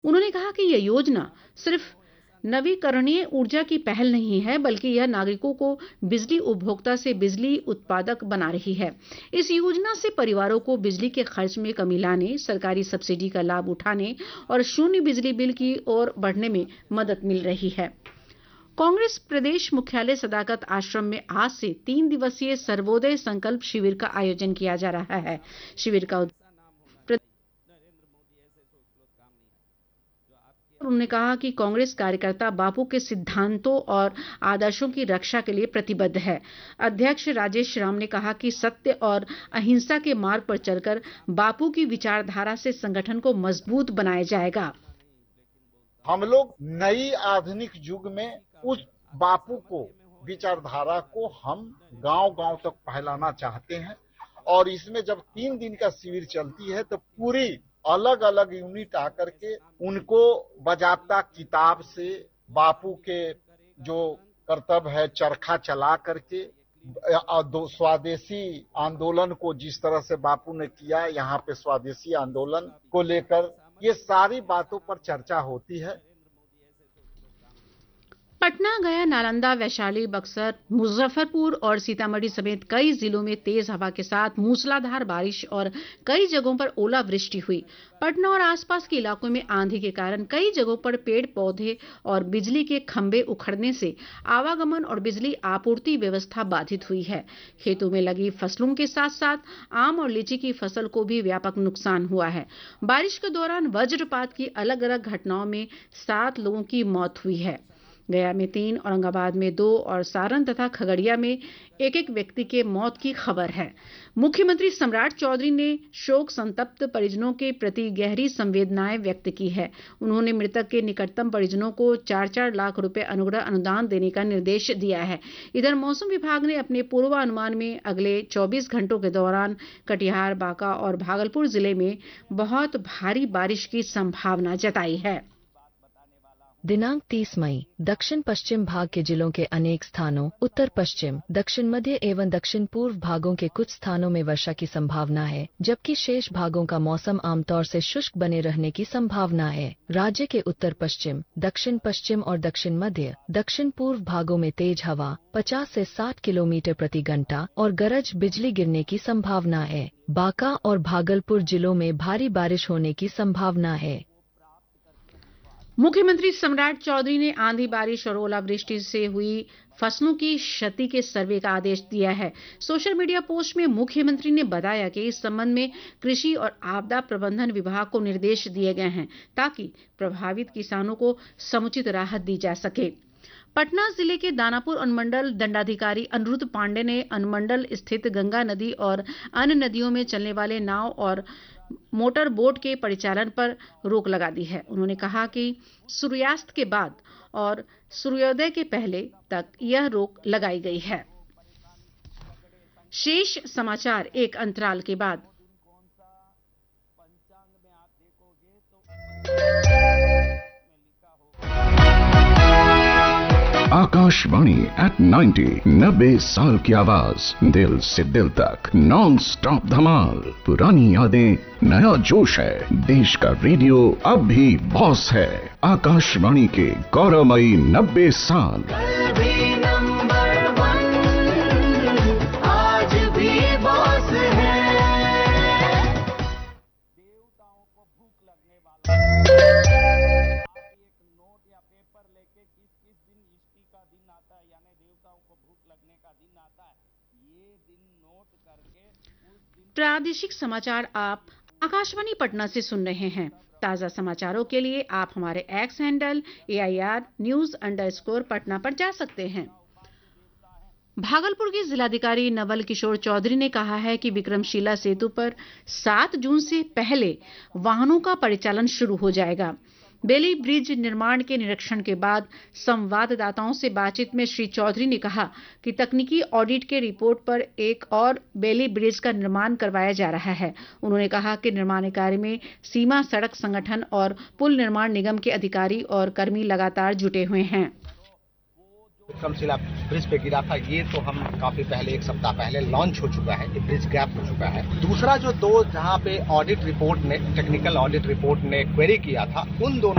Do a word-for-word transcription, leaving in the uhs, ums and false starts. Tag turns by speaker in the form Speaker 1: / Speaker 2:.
Speaker 1: उन्होंने कहा कि यह योजना सिर्फ नवीकरणीय ऊर्जा की पहल नहीं है, बल्कि यह नागरिकों को बिजली उपभोक्ता से बिजली उत्पादक बना रही है। इस योजना से परिवारों को बिजली के खर्च में कमी लाने, सरकारी सब्सिडी का लाभ उठाने और शून्य बिजली बिल की ओर बढ़ने में मदद मिल रही है। कांग्रेस प्रदेश मुख्यालय सदाकत आश्रम में आज से तीन दिवसीय सर्वोदय संकल्प शिविर का आयोजन किया जा रहा है। शिविर का उन्होंने कहा कि कांग्रेस कार्यकर्ता बापू के सिद्धांतों और आदर्शों की रक्षा के लिए प्रतिबद्ध है। अध्यक्ष राजेश राम ने कहा कि सत्य और अहिंसा के मार्ग पर चलकर बापू की विचारधारा से संगठन को मजबूत बनाया जाएगा।
Speaker 2: हम लोग नई आधुनिक युग में उस बापू को विचारधारा को हम गांव-गांव तक फैलाना चाहते हैं और इसमें जब तीन दिन का शिविर चलती है तो पूरी अलग अलग यूनिट आकर के उनको बजाबता किताब से बापू के जो कर्तव्य है चरखा चला करके स्वदेशी आंदोलन को जिस तरह से बापू ने किया, यहाँ पे स्वदेशी आंदोलन को लेकर ये सारी बातों पर चर्चा होती है।
Speaker 1: पटना, गया, नालंदा, वैशाली, बक्सर, मुजफ्फरपुर और सीतामढ़ी समेत कई जिलों में तेज हवा के साथ मूसलाधार बारिश और कई जगहों पर ओलावृष्टि हुई। पटना और आसपास के इलाकों में आंधी के कारण कई जगहों पर पेड़ पौधे और बिजली के खंभे उखड़ने से आवागमन और बिजली आपूर्ति व्यवस्था बाधित हुई है। खेतों में लगी फसलों के साथ साथ आम और लीची की फसल को भी व्यापक नुकसान हुआ है। बारिश के दौरान वज्रपात की अलग अलग घटनाओं में सात लोगों की मौत हुई है। गया में तीन, औरंगाबाद में दो और सारण तथा खगड़िया में एक एक व्यक्ति के मौत की खबर है। मुख्यमंत्री सम्राट चौधरी ने शोक संतप्त परिजनों के प्रति गहरी संवेदनाएं व्यक्त की है। उन्होंने मृतक के निकटतम परिजनों को चार चार लाख रुपए अनुग्रह अनुदान देने का निर्देश दिया है। इधर मौसम विभाग ने अपने पूर्वानुमान में अगले चौबीस घंटों के दौरान कटिहार, बांका और भागलपुर जिले में बहुत भारी बारिश की संभावना जताई है।
Speaker 3: दिनांक तीस मई दक्षिण पश्चिम भाग के जिलों के अनेक स्थानों, उत्तर पश्चिम, दक्षिण मध्य एवं दक्षिण पूर्व भागों के कुछ स्थानों में वर्षा की संभावना है, जबकि शेष भागों का मौसम आमतौर से शुष्क बने रहने की संभावना है। राज्य के उत्तर पश्चिम, दक्षिण पश्चिम और दक्षिण मध्य, दक्षिण पूर्व भागों में तेज हवा पचास से साठ किलोमीटर प्रति घंटा और गरज बिजली गिरने की संभावना है। बांका और भागलपुर जिलों में भारी बारिश होने की संभावना है।
Speaker 1: मुख्यमंत्री सम्राट चौधरी ने आंधी, बारिश और ओलावृष्टि से हुई फसलों की क्षति के सर्वे का आदेश दिया है। सोशल मीडिया पोस्ट में मुख्यमंत्री ने बताया कि इस संबंध में कृषि और आपदा प्रबंधन विभाग को निर्देश दिए गए हैं ताकि प्रभावित किसानों को समुचित राहत दी जा सके। पटना जिले के दानापुर अनुमंडल दंडाधिकारी अनिरुद्ध पांडे ने अनुमंडल स्थित गंगा नदी और अन्य नदियों में चलने वाले नाव और मोटर बोट के परिचालन पर रोक लगा दी है। उन्होंने कहा कि सूर्यास्त के बाद और सूर्योदय के पहले तक यह रोक लगाई गई है। शेष समाचार एक अंतराल के बाद।
Speaker 4: आकाशवाणी एट नाइन्टी, नब्बे साल की आवाज, दिल से दिल तक, नॉन स्टॉप धमाल, पुरानी यादें, नया जोश है। देश का रेडियो अब भी बॉस है। आकाशवाणी के गौरवमयी नब्बे साल।
Speaker 5: कल भी नंबर वन, आज भी बॉस है। देवताओं को भूख लगने वाला
Speaker 1: प्रादेशिक समाचार आप आकाशवाणी पटना से सुन रहे हैं। ताजा समाचारों के लिए आप हमारे x handle A I R news underscore Patna पर जा सकते हैं। भागलपुर के जिलाधिकारी नवल किशोर चौधरी ने कहा है कि विक्रमशिला सेतु पर सात जून से पहले वाहनों का परिचालन शुरू हो जाएगा। बेली ब्रिज निर्माण के निरीक्षण के बाद संवाददाताओं से बातचीत में श्री चौधरी ने कहा कि तकनीकी ऑडिट के रिपोर्ट पर एक और बेली ब्रिज का निर्माण करवाया जा रहा है। उन्होंने कहा कि निर्माण कार्य में सीमा सड़क संगठन और पुल निर्माण निगम के अधिकारी और कर्मी लगातार जुटे हुए हैं।
Speaker 6: विक्रमशिला ब्रिज पे गिरा था, ये तो हम काफी पहले एक सप्ताह पहले लॉन्च हो चुका है, ये ब्रिज गैप हो चुका है। दूसरा जो दो जहाँ पे ऑडिट रिपोर्ट ने टेक्निकल ऑडिट रिपोर्ट ने क्वेरी किया था, उन दोनों